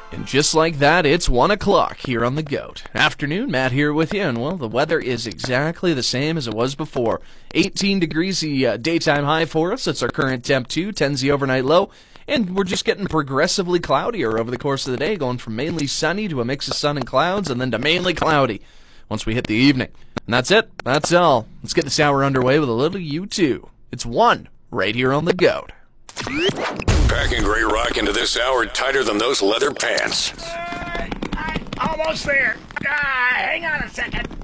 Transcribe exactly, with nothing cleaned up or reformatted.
And just like that, it's one o'clock here on The Goat. Afternoon, Matt here with you, and well, the weather is exactly the same as it was before. eighteen degrees the uh, daytime high for us. That's our current temp too. ten's the overnight low. And we're just getting progressively cloudier over the course of the day, going from mainly sunny to a mix of sun and clouds, and then to mainly cloudy once we hit the evening. And that's it. That's all. Let's get this hour underway with a little U two. It's one right here on The Goat. Packing Grey Rock into this hour tighter than those leather pants. Uh, I'm almost there. Uh, hang on a second.